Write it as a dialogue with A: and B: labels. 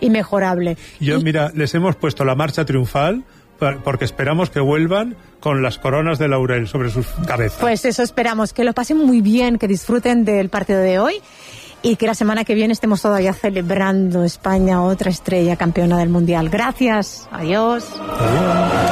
A: inmejorable.
B: Mira, les hemos puesto la marcha triunfal porque esperamos que vuelvan con las coronas de laurel sobre sus cabezas.
A: Pues eso esperamos, que lo pasen muy bien, que disfruten del partido de hoy y que la semana que viene estemos todavía celebrando España, otra estrella campeona del Mundial. Gracias, adiós.
B: Adiós.